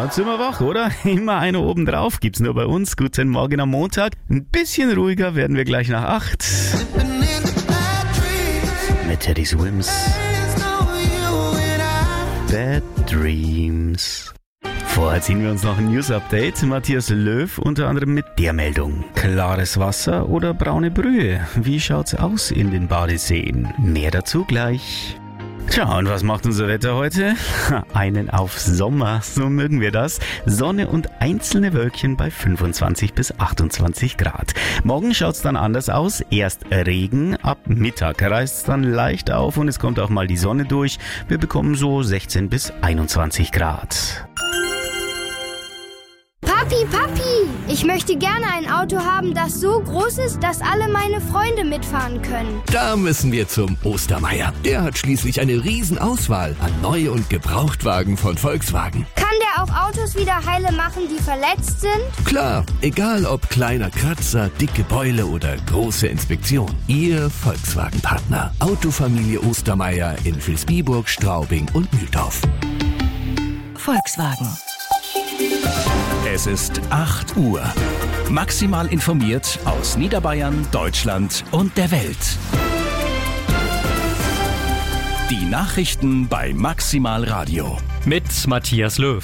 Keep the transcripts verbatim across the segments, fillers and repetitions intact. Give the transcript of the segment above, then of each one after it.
Jetzt sind wir wach, oder? Immer eine oben drauf gibt's nur bei uns. Guten Morgen am Montag. Ein bisschen ruhiger werden wir gleich nach acht. Mit Teddy Swims. Bad Dreams. Vorher ziehen wir uns noch ein News-Update. Matthias Löw unter anderem mit der Meldung. Klares Wasser oder braune Brühe? Wie schaut's aus in den Badeseen? Mehr dazu gleich. Tja, und was macht unser Wetter heute? Einen auf Sommer, so mögen wir das. Sonne und einzelne Wölkchen bei fünfundzwanzig bis achtundzwanzig Grad. Morgen schaut's dann anders aus. Erst Regen, ab Mittag reißt's dann leicht auf und es kommt auch mal die Sonne durch. Wir bekommen so sechzehn bis einundzwanzig Grad. Papi, Papi, ich möchte gerne ein Auto haben, das so groß ist, dass alle meine Freunde mitfahren können. Da müssen wir zum Ostermeier. Der hat schließlich eine Riesenauswahl an Neu- und Gebrauchtwagen von Volkswagen. Kann der auch Autos wieder heile machen, die verletzt sind? Klar, egal ob kleiner Kratzer, dicke Beule oder große Inspektion. Ihr Volkswagen-Partner. Autofamilie Ostermeier in Vilsbiburg, Straubing und Mühldorf. Volkswagen. Es ist acht Uhr. Maximal informiert aus Niederbayern, Deutschland und der Welt. Die Nachrichten bei Maximal Radio. Mit Matthias Löw.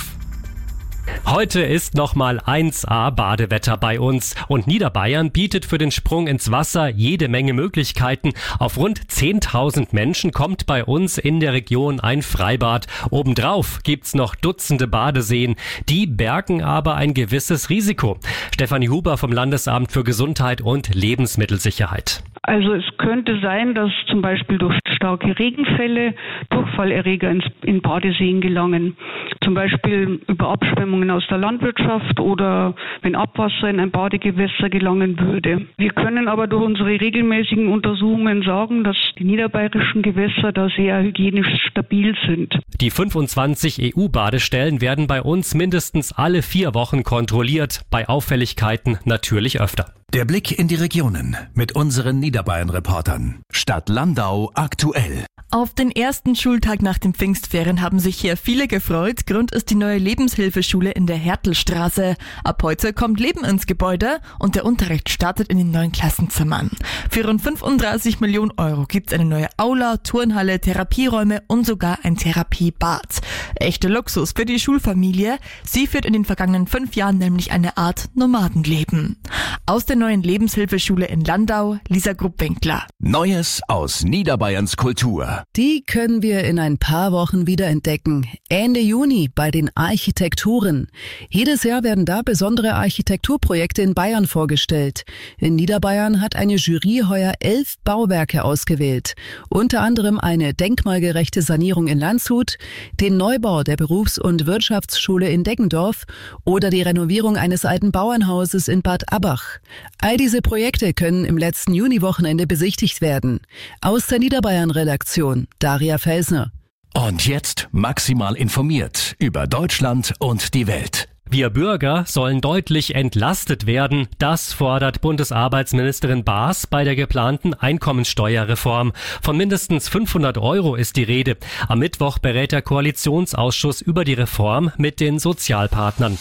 Heute ist nochmal eins A Badewetter bei uns und Niederbayern bietet für den Sprung ins Wasser jede Menge Möglichkeiten. Auf rund zehntausend Menschen kommt bei uns in der Region ein Freibad. Obendrauf gibt's noch Dutzende Badeseen. Die bergen aber ein gewisses Risiko. Stefanie Huber vom Landesamt für Gesundheit und Lebensmittelsicherheit. Also es könnte sein, dass zum Beispiel durch starke Regenfälle Durchfallerreger ins, in Badeseen gelangen. Zum Beispiel über Abschwemmungen aus der Landwirtschaft oder wenn Abwasser in ein Badegewässer gelangen würde. Wir können aber durch unsere regelmäßigen Untersuchungen sagen, dass die niederbayerischen Gewässer da sehr hygienisch stabil sind. Die fünfundzwanzig E U-Badestellen werden bei uns mindestens alle vier Wochen kontrolliert, bei Auffälligkeiten natürlich öfter. Der Blick in die Regionen mit unseren Niederbayern-Reportern. Stadt Landau aktuell. Auf den ersten Schultag nach den Pfingstferien haben sich hier viele gefreut. Grund ist die neue Lebenshilfeschule in der Hertelstraße. Ab heute kommt Leben ins Gebäude und der Unterricht startet in den neuen Klassenzimmern. Für rund fünfunddreißig Millionen Euro gibt's eine neue Aula, Turnhalle, Therapieräume und sogar ein Therapiebad. Echte Luxus für die Schulfamilie. Sie führt in den vergangenen fünf Jahren nämlich eine Art Nomadenleben. Aus der neuen Lebenshilfeschule in Landau, Lisa Grupp-Winkler. Neues aus Niederbayerns Kultur. Die können wir in ein paar Wochen wieder entdecken. Ende Juni bei den Architekturen. Jedes Jahr werden da besondere Architekturprojekte in Bayern vorgestellt. In Niederbayern hat eine Jury heuer elf Bauwerke ausgewählt. Unter anderem eine denkmalgerechte Sanierung in Landshut, den Neubau der Berufs- und Wirtschaftsschule in Deggendorf oder die Renovierung eines alten Bauernhauses in Bad Abbach. All diese Projekte können im letzten Juniwochenende besichtigt werden. Aus der Niederbayern-Redaktion Daria Felsner. Und jetzt maximal informiert über Deutschland und die Welt. Wir Bürger sollen deutlich entlastet werden. Das fordert Bundesarbeitsministerin Baas bei der geplanten Einkommensteuerreform. Von mindestens fünfhundert Euro ist die Rede. Am Mittwoch berät der Koalitionsausschuss über die Reform mit den Sozialpartnern.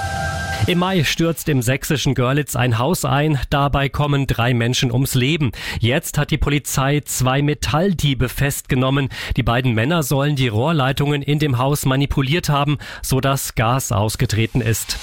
Im Mai stürzt im sächsischen Görlitz ein Haus ein. Dabei kommen drei Menschen ums Leben. Jetzt hat die Polizei zwei Metalldiebe festgenommen. Die beiden Männer sollen die Rohrleitungen in dem Haus manipuliert haben, sodass Gas ausgetreten ist.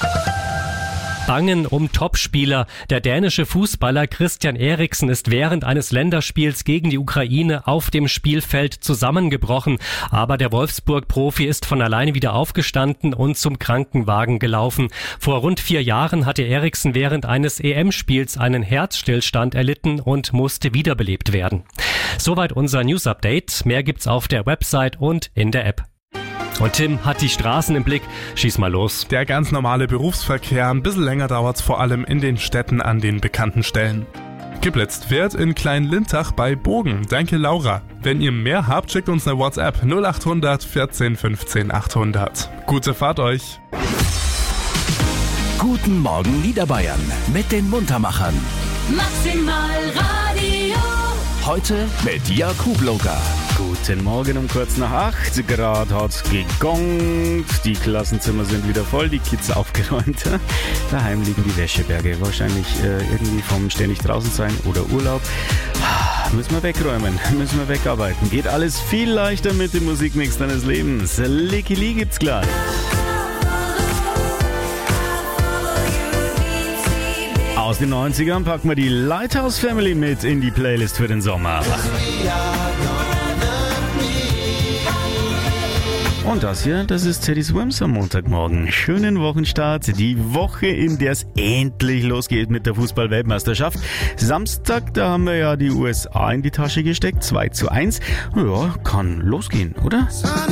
Bangen um Topspieler. Der dänische Fußballer Christian Eriksen ist während eines Länderspiels gegen die Ukraine auf dem Spielfeld zusammengebrochen. Aber der Wolfsburg-Profi ist von alleine wieder aufgestanden und zum Krankenwagen gelaufen. Vor rund vier Jahren hatte Eriksen während eines E M-Spiels einen Herzstillstand erlitten und musste wiederbelebt werden. Soweit unser News-Update. Mehr gibt's auf der Website und in der App. Und Tim hat die Straßen im Blick. Schieß mal los. Der ganz normale Berufsverkehr, ein bisschen länger dauert's vor allem in den Städten an den bekannten Stellen. Geblitzt wird in Klein-Lintach bei Bogen. Danke Laura. Wenn ihr mehr habt, schickt uns eine WhatsApp null acht hundert vierzehn fünfzehn achthundert. Gute Fahrt euch. Guten Morgen Niederbayern mit den Muntermachern. Maximal Radio. Heute mit Jakub Loga. Guten Morgen um kurz nach acht. Grad hat gegongt. Die Klassenzimmer sind wieder voll, die Kids aufgeräumt. Daheim liegen die Wäscheberge. Wahrscheinlich äh, irgendwie vom ständig draußen sein oder Urlaub. Müssen wir wegräumen, müssen wir wegarbeiten. Geht alles viel leichter mit dem Musikmix deines Lebens. Licky Lee gibt's gleich. Aus den neunzigern packen wir die Lighthouse Family mit in die Playlist für den Sommer. Und das hier, das ist Teddy Swims am Montagmorgen. Schönen Wochenstart, die Woche, in der es endlich losgeht mit der Fußball-Weltmeisterschaft. Samstag, da haben wir ja die U S A in die Tasche gesteckt, zwei zu eins. Ja, kann losgehen, oder?